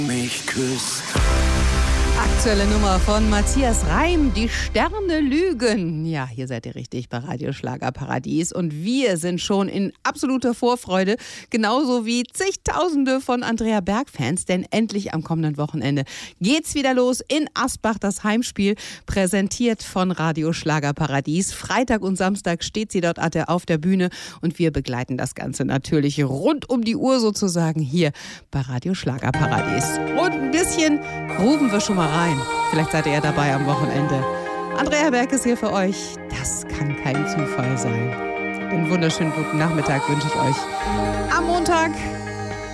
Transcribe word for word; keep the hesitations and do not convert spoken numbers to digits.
mich küsst. Aktuelle Nummer von Matthias Reim, die Sterne lügen. Ja, hier seid ihr richtig bei Radio Schlagerparadies und wir sind schon in absoluter Vorfreude, genauso wie zigtausende von Andrea Berg-Fans, denn endlich am kommenden Wochenende geht's wieder los in Asbach, das Heimspiel, präsentiert von Radio Schlagerparadies. Freitag und Samstag steht sie dort auf der Bühne und wir begleiten das Ganze natürlich rund um die Uhr sozusagen hier bei Radio Schlagerparadies. Und ein bisschen rufen wir schon mal rein. Vielleicht seid ihr ja dabei am Wochenende. Andrea Berg ist hier für euch. Das kann kein Zufall sein. Einen wunderschönen guten Nachmittag wünsche ich euch. Am Montag